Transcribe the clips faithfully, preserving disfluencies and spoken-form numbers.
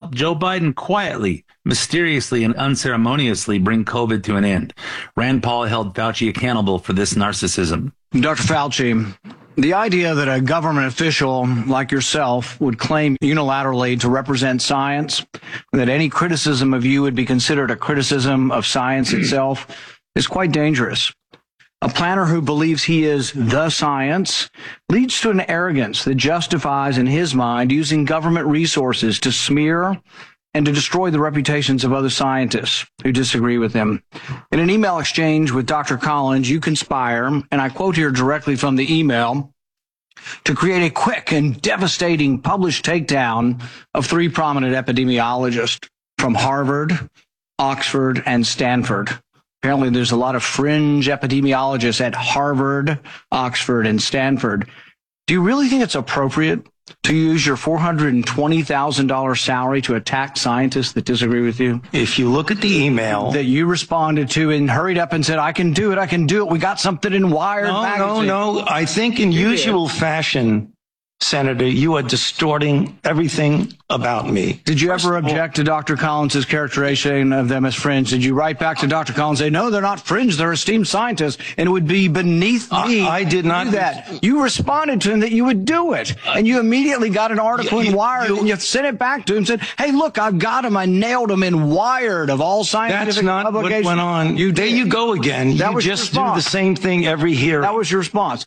helped Joe Biden quietly, mysteriously, and unceremoniously bring COVID to an end. Rand Paul held Fauci accountable for this narcissism. Doctor Fauci, the idea that a government official like yourself would claim unilaterally to represent science, that any criticism of you would be considered a criticism of science itself, is quite dangerous. A planner who believes he is the science leads to an arrogance that justifies, in his mind, using government resources to smear and to destroy the reputations of other scientists who disagree with him. In an email exchange with Doctor Collins, you conspire, and I quote here directly from the email, to create a quick and devastating published takedown of three prominent epidemiologists from Harvard, Oxford, and Stanford. Apparently, there's a lot of fringe epidemiologists at Harvard, Oxford, and Stanford. Do you really think it's appropriate to use your four hundred twenty thousand dollars salary to attack scientists that disagree with you? If you look at the email that you responded to and hurried up and said, I can do it, I can do it. We got something in Wired no, magazine. No, no, I think in you usual did. fashion, Senator, you are distorting everything about me. Did you ever object to Doctor Collins' characterization of them as fringe? Did you write back to Doctor Collins and say, no, they're not fringe, they're esteemed scientists, and it would be beneath me I, I did not do that? You responded to him that you would do it, and you immediately got an article you, in Wired, you, and you sent it back to him and said, hey, look, I've got him, I nailed him in Wired of all scientific That's not publications. what went on. You, there you go again. That you was just do the same thing every hearing. That was your response.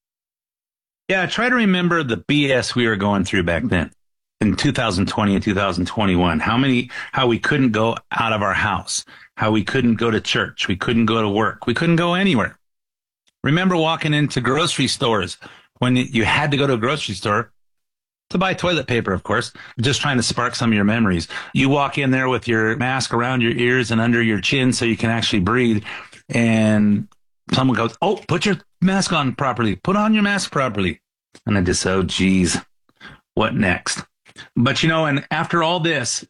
Yeah, try to remember the B S we were going through back then in two thousand twenty and two thousand twenty-one. How many, how we couldn't go out of our house, how we couldn't go to church, we couldn't go to work, we couldn't go anywhere. Remember walking into grocery stores when you had to go to a grocery store to buy toilet paper, of course, just trying to spark some of your memories. You walk in there with your mask around your ears and under your chin so you can actually breathe, and someone goes, oh, put your mask on properly. Put on your mask properly. And I just, oh, geez, what next? But, you know, and after all this,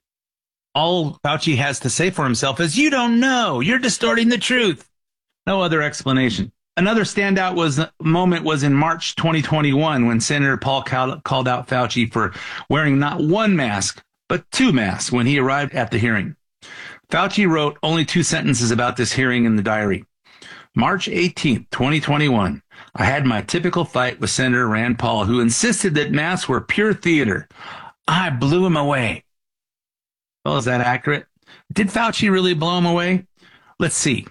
all Fauci has to say for himself is, you don't know. You're distorting the truth. No other explanation. Another standout was moment was in March twenty twenty-one when Senator Paul called out Fauci for wearing not one mask, but two masks when he arrived at the hearing. Fauci wrote only two sentences about this hearing in the diary. March eighteenth, twenty twenty-one, I had my typical fight with Senator Rand Paul, who insisted that masks were pure theater. I blew him away. Well, is that accurate? Did Fauci really blow him away? Let's see.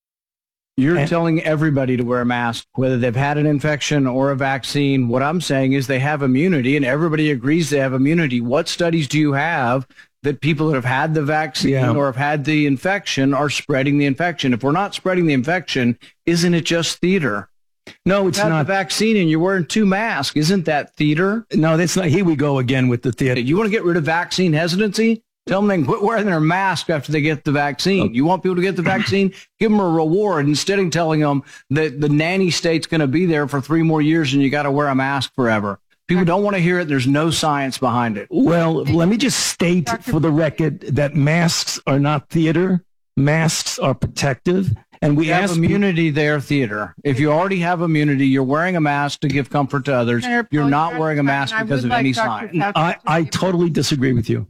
You're and, telling everybody to wear a mask, whether they've had an infection or a vaccine. What I'm saying is they have immunity, and everybody agrees they have immunity. What studies do you have that people that have had the vaccine yeah. or have had the infection are spreading the infection? If we're not spreading the infection, isn't it just theater? No, it's you not. The vaccine and you're wearing two masks. Isn't that theater? No, that's not. Here we go again with the theater. You want to get rid of vaccine hesitancy? Tell them they can quit wearing their mask after they get the vaccine. You want people to get the vaccine? Give them a reward instead of telling them that the nanny state's going to be there for three more years and you got to wear a mask forever. People don't want to hear it. There's no science behind it. Well, let me just state for the record that masks are not theater. Masks are protective. And we you have ask immunity there, theater. If you already have immunity, you're wearing a mask to give comfort to others. You're not wearing a mask because of any science. I, I totally disagree with you.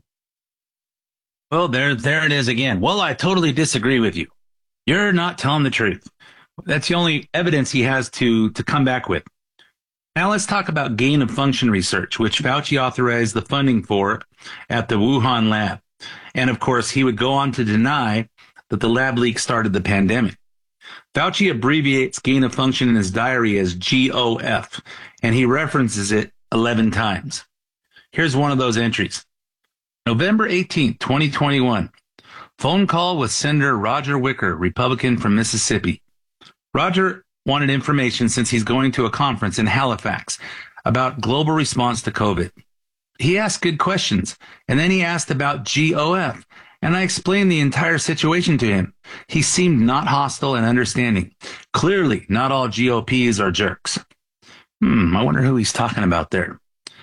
Well, there, there it is again. Well, I totally disagree with you. You're not telling the truth. That's the only evidence he has to, to come back with. Now let's talk about gain of function research, which Fauci authorized the funding for at the Wuhan lab. And of course, he would go on to deny that the lab leak started the pandemic. Fauci abbreviates gain of function in his diary as G O F, and he references it eleven times. Here's one of those entries. November eighteenth, twenty twenty-one. Phone call with Senator Roger Wicker, Republican from Mississippi. Roger wanted information since he's going to a conference in Halifax about global response to COVID. He asked good questions, and then he asked about G O F, and I explained the entire situation to him. He seemed not hostile and understanding. Clearly, not all G O Ps are jerks. Hmm, I wonder who he's talking about there.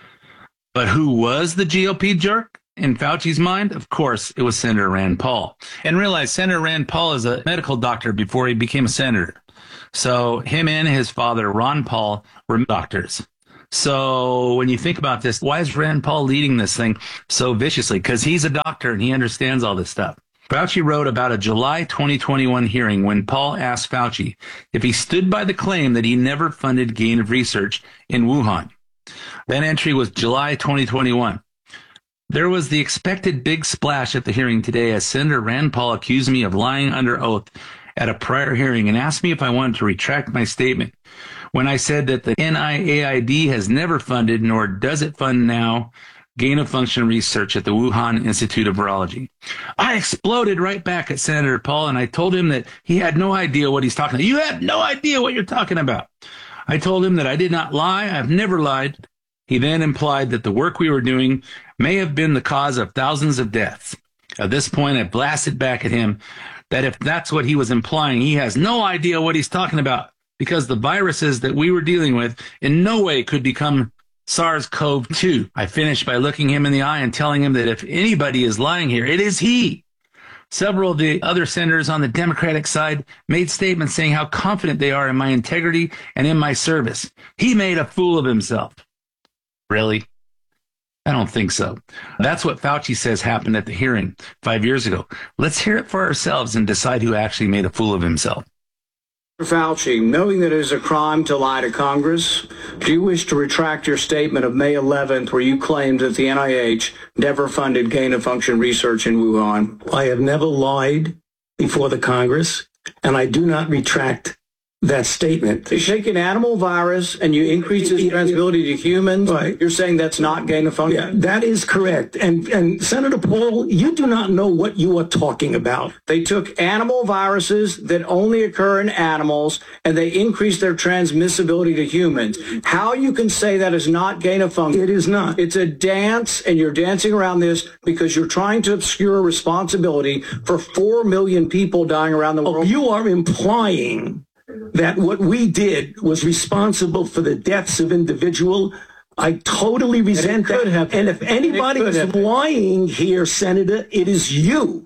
But who was the G O P jerk? In Fauci's mind, of course, it was Senator Rand Paul. And realize Senator Rand Paul is a medical doctor before he became a senator. So him and his father, Ron Paul, were doctors. So when you think about this, why is Rand Paul leading this thing so viciously? Because he's a doctor and he understands all this stuff. Fauci wrote about a July twenty twenty-one hearing when Paul asked Fauci if he stood by the claim that he never funded gain of research in Wuhan. That entry was July twenty twenty-one. There was the expected big splash at the hearing today as Senator Rand Paul accused me of lying under oath at a prior hearing and asked me if I wanted to retract my statement when I said that the N I A I D has never funded, nor does it fund now, gain-of-function research at the Wuhan Institute of Virology. I exploded right back at Senator Paul, and I told him that he had no idea what he's talking about. You have no idea what you're talking about. I told him that I did not lie. I've never lied. He then implied that the work we were doing may have been the cause of thousands of deaths. At this point, I blasted back at him that if that's what he was implying, he has no idea what he's talking about, because the viruses that we were dealing with in no way could become SARS-C o V two. I finished by looking him in the eye and telling him that if anybody is lying here, it is he. Several of the other senators on the Democratic side made statements saying how confident they are in my integrity and in my service. He made a fool of himself. Really? I don't think so. That's what Fauci says happened at the hearing five years ago. Let's hear it for ourselves and decide who actually made a fool of himself. Fauci, knowing that it is a crime to lie to Congress, do you wish to retract your statement of May eleventh where you claimed that the N I H never funded gain-of-function research in Wuhan? I have never lied before the Congress, and I do not retract that statement. You take an animal virus and you increase its transmissibility to humans. Right. You're saying that's not gain of function? Yeah, that is correct. And, and Senator Paul, you do not know what you are talking about. They took animal viruses that only occur in animals and they increased their transmissibility to humans. How you can say that is not gain of function? It is not. It's a dance, and you're dancing around this because you're trying to obscure responsibility for four million people dying around the world. Oh, you are implying that what we did was responsible for the deaths of individual. I totally resent that. Have, and if anybody is have. lying here, Senator, it is you.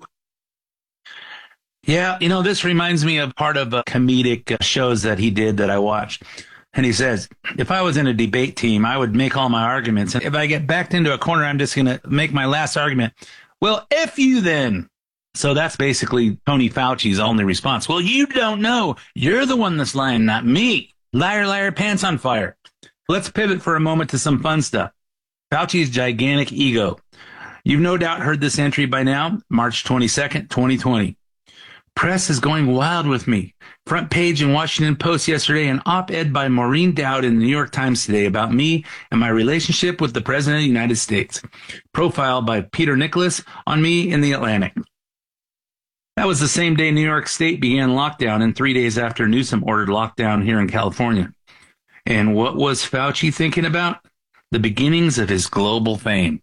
Yeah, you know, this reminds me of part of uh, comedic uh, shows that he did that I watched. And he says, if I was in a debate team, I would make all my arguments. And if I get backed into a corner, I'm just going to make my last argument. Well, F you then. So that's basically Tony Fauci's only response. Well, you don't know. You're the one that's lying, not me. Liar, liar, pants on fire. Let's pivot for a moment to some fun stuff. Fauci's gigantic ego. You've no doubt heard this entry by now, March twenty-second, twenty twenty. Press is going wild with me. Front page in Washington Post yesterday, an op-ed by Maureen Dowd in the New York Times today about me and my relationship with the President of the United States. Profile by Peter Nicholas on me in the Atlantic. That was the same day New York State began lockdown and three days after Newsom ordered lockdown here in California. And what was Fauci thinking about? The beginnings of his global fame.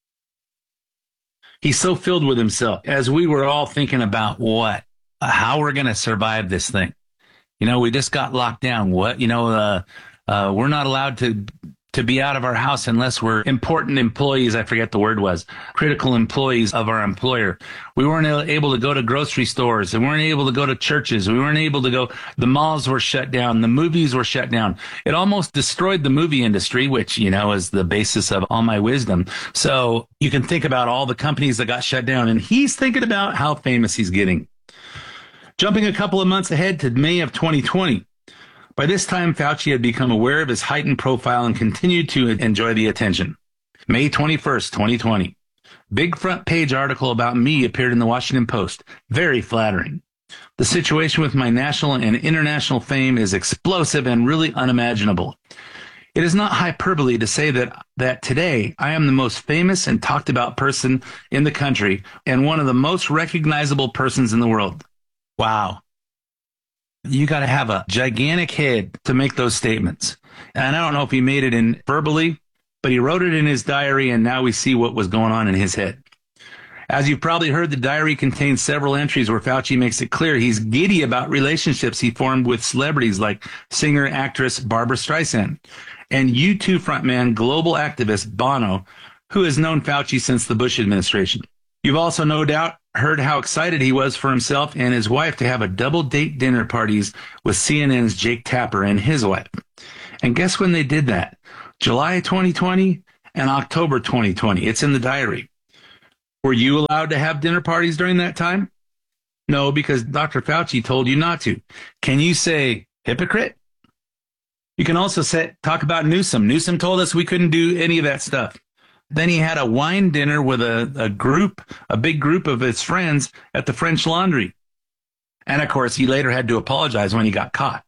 He's so filled with himself, as we were all thinking about what, how we're going to survive this thing. You know, we just got locked down. What, you know, uh, uh, we're not allowed to to be out of our house unless we're important employees. I forget the word was critical employees of our employer. We weren't able to go to grocery stores. We weren't able to go to churches. We weren't able to go. The malls were shut down. The movies were shut down. It almost destroyed the movie industry, which, you know, is the basis of all my wisdom. So you can think about all the companies that got shut down, and he's thinking about how famous he's getting. Jumping a couple of months ahead to May of twenty twenty. By this time, Fauci had become aware of his heightened profile and continued to enjoy the attention. May twenty-first, twenty twenty. Big front page article about me appeared in the Washington Post. Very flattering. The situation with my national and international fame is explosive and really unimaginable. It is not hyperbole to say that, that today I am the most famous and talked about person in the country and one of the most recognizable persons in the world. Wow. You got to have a gigantic head to make those statements. And I don't know if he made it in verbally, but he wrote it in his diary, and now we see what was going on in his head. As you've probably heard, the diary contains several entries where Fauci makes it clear he's giddy about relationships he formed with celebrities like singer-actress Barbra Streisand and U two frontman, global activist Bono, who has known Fauci since the Bush administration. You've also no doubt heard how excited he was for himself and his wife to have a double date dinner parties with C N N's Jake Tapper and his wife. And guess when they did that? July twenty twenty and October twenty twenty. It's in the diary. Were you allowed to have dinner parties during that time? No, because Doctor Fauci told you not to. Can you say hypocrite? You can also say, talk about Newsom. Newsom told us we couldn't do any of that stuff. Then he had a wine dinner with a, a group, a big group of his friends at the French Laundry. And of course, he later had to apologize when he got caught.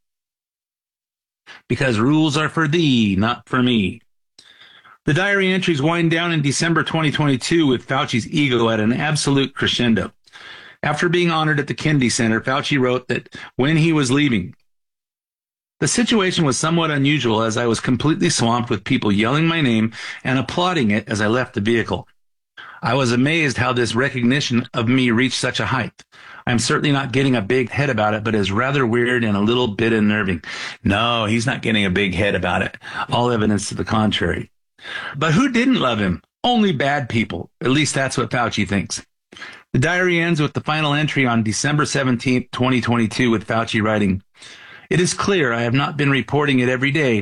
Because rules are for thee, not for me. The diary entries wind down in December twenty twenty-two with Fauci's ego at an absolute crescendo. After being honored at the Kennedy Center, Fauci wrote that when he was leaving, the situation was somewhat unusual as I was completely swamped with people yelling my name and applauding it as I left the vehicle. I was amazed how this recognition of me reached such a height. I'm certainly not getting a big head about it, but it's rather weird and a little bit unnerving. No, he's not getting a big head about it. All evidence to the contrary. But who didn't love him? Only bad people. At least that's what Fauci thinks. The diary ends with the final entry on December seventeenth, twenty twenty-two, with Fauci writing, "It is clear, I have not been reporting it every day,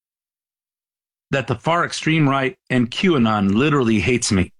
that the far extreme right and QAnon literally hates me."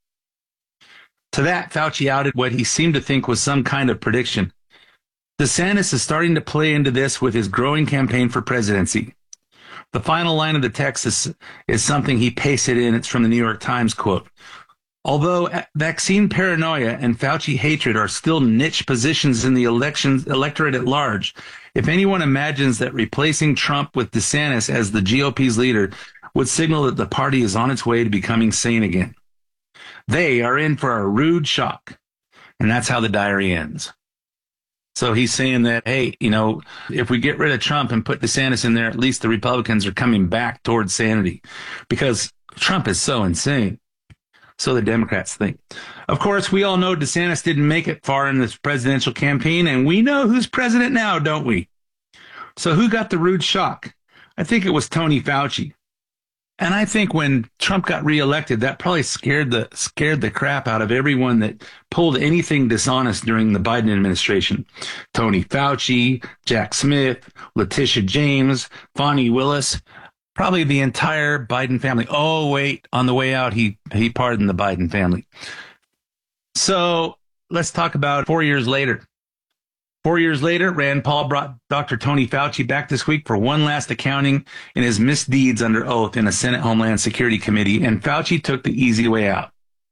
To that, Fauci outed what he seemed to think was some kind of prediction. DeSantis is starting to play into this with his growing campaign for presidency. The final line of the text is, is something he pasted in. It's from the New York Times, quote, "Although vaccine paranoia and Fauci hatred are still niche positions in the elections, electorate at large, if anyone imagines that replacing Trump with DeSantis as the G O P's leader would signal that the party is on its way to becoming sane again, they are in for a rude shock." And that's how the diary ends. So he's saying that, hey, you know, if we get rid of Trump and put DeSantis in there, at least the Republicans are coming back towards sanity because Trump is so insane. So the Democrats think. Of course, we all know DeSantis didn't make it far in this presidential campaign, and we know who's president now, don't we? So who got the rude shock? I think it was Tony Fauci. And I think when Trump got reelected, that probably scared the scared the crap out of everyone that pulled anything dishonest during the Biden administration. Tony Fauci, Jack Smith, Letitia James, Fonnie Willis, probably the entire Biden family. Oh, wait, on the way out, he, he pardoned the Biden family. So let's talk about four years later. Four years later, Rand Paul brought Doctor Tony Fauci back this week for one last accounting in his misdeeds under oath in a Senate Homeland Security Committee, and Fauci took the easy way out.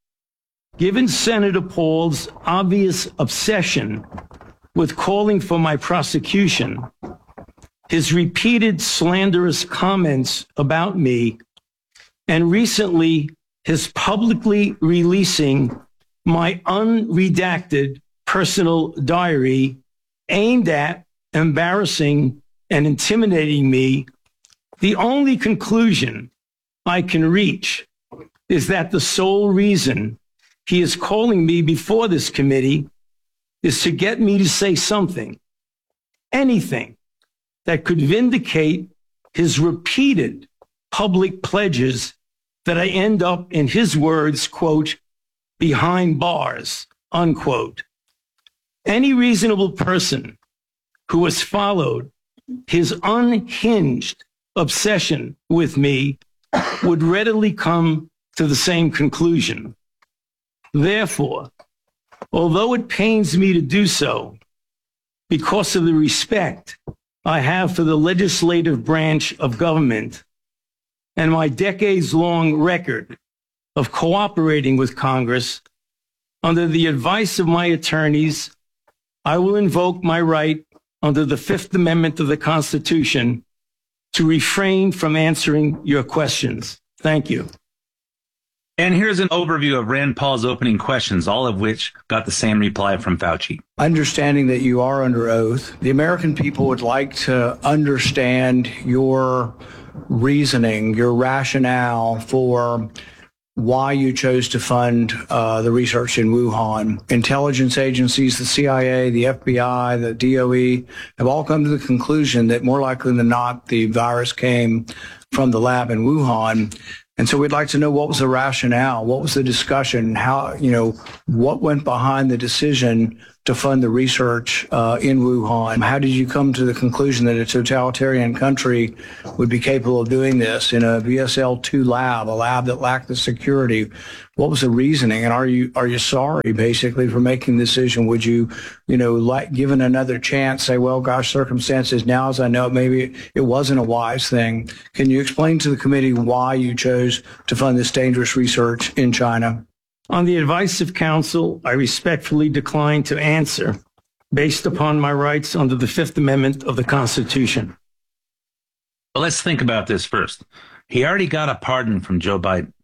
Given Senator Paul's obvious obsession with calling for my prosecution, his repeated slanderous comments about me, and recently his publicly releasing my unredacted personal diary aimed at embarrassing and intimidating me, the only conclusion I can reach is that the sole reason he is calling me before this committee is to get me to say something, anything, that could vindicate his repeated public pledges that I end up, in his words, quote, behind bars, unquote. Any reasonable person who has followed his unhinged obsession with me would readily come to the same conclusion. Therefore, although it pains me to do so, because of the respect I have for the legislative branch of government and my decades-long record of cooperating with Congress, under the advice of my attorneys, I will invoke my right under the Fifth Amendment of the Constitution to refrain from answering your questions. Thank you. And here's an overview of Rand Paul's opening questions, all of which got the same reply from Fauci. Understanding that you are under oath, the American people would like to understand your reasoning, your rationale for why you chose to fund uh, the research in Wuhan. Intelligence agencies, the C I A, the F B I, the D O E, have all come to the conclusion that more likely than not, the virus came from the lab in Wuhan. And so we'd like to know what was the rationale, what was the discussion, how, you know, what went behind the decision to fund the research uh, in Wuhan. How did you come to the conclusion that a totalitarian country would be capable of doing this in a V S L two lab, a lab that lacked the security? What was the reasoning? And are you are you sorry, basically, for making the decision? Would you, you know, like given another chance, say, well, gosh, circumstances now as I know it, maybe it wasn't a wise thing. Can you explain to the committee why you chose to fund this dangerous research in China? On the advice of counsel, I respectfully decline to answer based upon my rights under the Fifth Amendment of the Constitution. Well, let's think about this first. He already got a pardon from Joe Biden.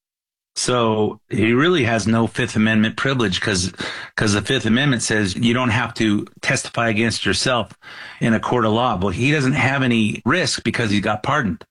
So he really has no Fifth Amendment privilege because because the Fifth Amendment says you don't have to testify against yourself in a court of law. Well, he doesn't have any risk because he got pardoned.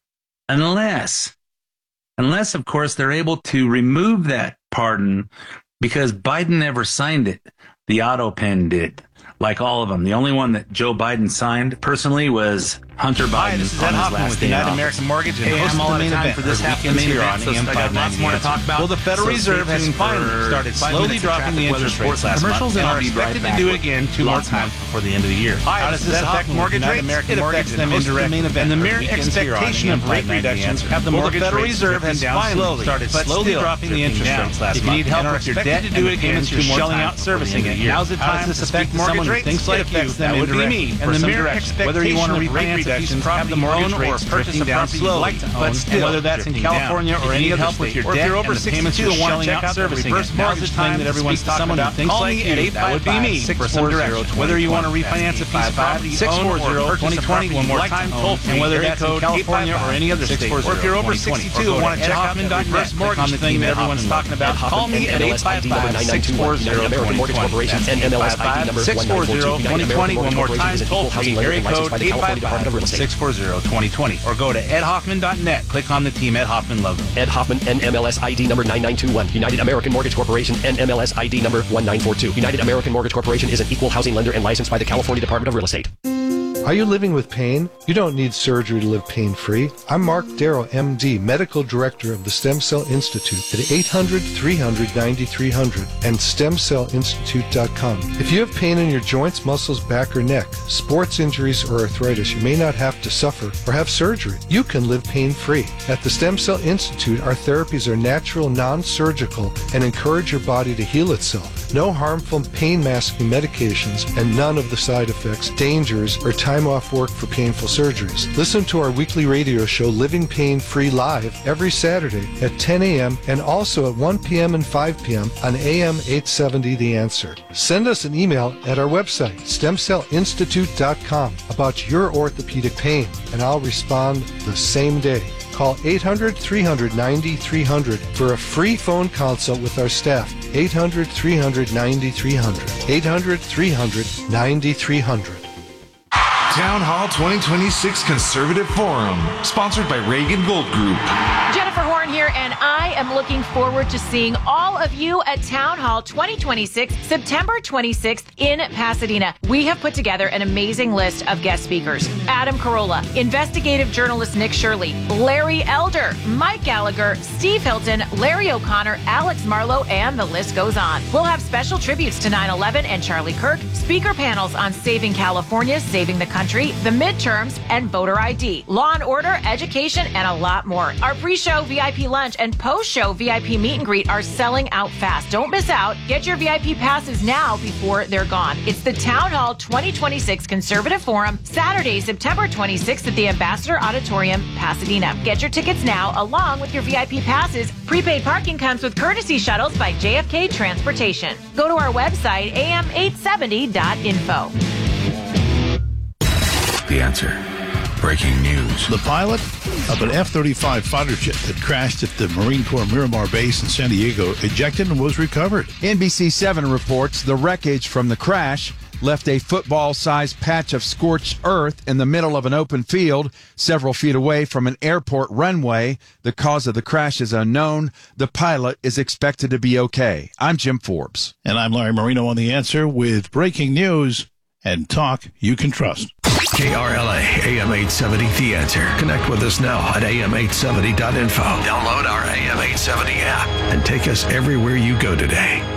Unless, unless, of course, they're able to remove that pardon because Biden never signed it. The auto pen did, like all of them. The only one that Joe Biden signed personally was Hunter Biden. Hi, this is Ed Hoffman with United American Mortgage and hey, host I'm all of the out main of time event for this half the main event, so I got lots more to talk about. Well, the Federal so Reserve has finally started slowly dropping the interest rates on commercials and are expected to do it again two more times before the end of the year. How does this affect mortgage rates? It affects them indirectly. And the mere expectation of rate reductions have the mortgage Federal Reserve has finally started slowly dropping the interest rates last month. If you need help with your debt and the payments you're shelling out servicing it, now's the time to speak to someone who thinks like you. That would be me. And the mere expectation of rate reductions have the mortgage rates drifting down slowly, but still, whether that's in California or any other state, or if you're over sixty-two and want to check out servicing it, now's the time that everyone's talking about. Call me at eight five five, six four zero, whether you want to refinance a piece of property you own or purchase a property you like to own, and whether that's in California or any other state, or if you're over sixty-two and want to check out the reverse mortgage thing that everyone's talking about, call me at eight five five, six four zero, two zero two zero. That's eight five five, six four zero, two zero two zero. One more time, toll free, area code eight five five, six four zero, two zero two zero. Or go to ed hoffman dot net. Click on the Team Ed Hoffman logo. Ed Hoffman, N M L S I D number nine nine two one. United American Mortgage Corporation, N M L S I D number one nine four two. United American Mortgage Corporation is an equal housing lender and licensed by the California Department of Real Estate. Are you living with pain? You don't need surgery to live pain-free. I'm Mark Darrow, M D, Medical Director of the Stem Cell Institute at eight hundred, three hundred, ninety-three hundred and stem cell institute dot com. If you have pain in your joints, muscles, back, or neck, sports injuries, or arthritis, you may not have to suffer or have surgery. You can live pain-free. At the Stem Cell Institute, our therapies are natural, non-surgical, and encourage your body to heal itself. No harmful pain-masking medications and none of the side effects, dangers, or time off work for painful surgeries. Listen to our weekly radio show, Living Pain Free Live, every Saturday at ten a.m. and also at one p.m. and five p.m. on A M eight seventy The Answer. Send us an email at our website, stem cell institute dot com, about your orthopedic pain, and I'll respond the same day. Call eight hundred, three hundred, ninety-three hundred for a free phone consult with our staff. eight hundred, three hundred, ninety-three hundred. eight hundred, three hundred, ninety-three hundred. Town Hall twenty twenty-six Conservative Forum, sponsored by Reagan Gold Group. Jennifer Horn here, and I am looking forward to seeing all of you at Town Hall twenty twenty-six, September twenty-sixth in Pasadena. We have put together an amazing list of guest speakers. Adam Carolla, investigative journalist Nick Shirley, Larry Elder, Mike Gallagher, Steve Hilton, Larry O'Connor, Alex Marlowe, and the list goes on. We'll have special tributes to nine eleven and Charlie Kirk, speaker panels on saving California, saving the country, the midterms, and voter I D, law and order, education, and a lot more. Our pre-show V I P lunch and post-show V I P meet and greet are selling out fast. Don't miss out. Get your V I P passes now before they're gone. It's the Town Hall twenty twenty-six Conservative Forum, Saturday, September twenty-sixth at the Ambassador Auditorium, Pasadena. Get your tickets now along with your V I P passes. Prepaid parking comes with courtesy shuttles by J F K Transportation. Go to our website, A M eight seventy dot info. The Answer. Breaking news. The pilot of an F thirty-five fighter jet that crashed at the Marine Corps Miramar base in San Diego ejected and was recovered. N B C seven reports the wreckage from the crash left a football-sized patch of scorched earth in the middle of an open field several feet away from an airport runway. The cause of the crash is unknown. The pilot is expected to be okay. I'm Jim Forbes. And I'm Larry Marino on The Answer with breaking news and talk you can trust. K R L A, A M eight seventy, The Answer. Connect with us now at A M eight seventy dot info. Download our A M eight seventy app and take us everywhere you go today.